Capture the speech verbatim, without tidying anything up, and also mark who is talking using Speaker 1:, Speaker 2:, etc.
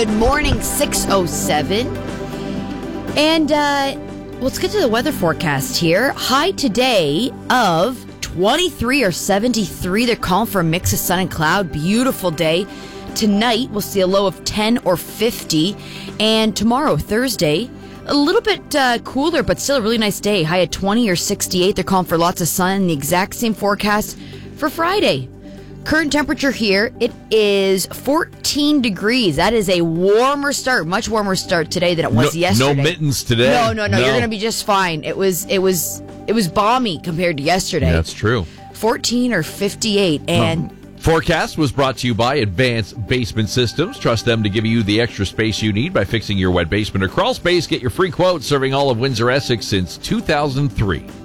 Speaker 1: Good morning, six oh seven. And uh, let's get to the weather forecast here. High today of twenty-three or seventy-three. They're calling for a mix of sun and cloud. Beautiful day. Tonight, we'll see a low of ten or fifty. And tomorrow, Thursday, a little bit uh, cooler, but still a really nice day. High at twenty or sixty-eight. They're calling for lots of sun. The exact same forecast for Friday. Current temperature here, it is fourteen degrees. That is a warmer start, much warmer start today than it was
Speaker 2: no,
Speaker 1: yesterday.
Speaker 2: No mittens today.
Speaker 1: No, no, no,
Speaker 2: no.
Speaker 1: You're going to be just fine. It was, it was, it was balmy compared to yesterday.
Speaker 2: That's true.
Speaker 1: fourteen or fifty-eight, and.
Speaker 2: Um, Forecast was brought to you by Advanced Basement Systems. Trust them to give you the extra space you need by fixing your wet basement or crawl space. Get your free quote serving all of Windsor-Essex since two thousand three.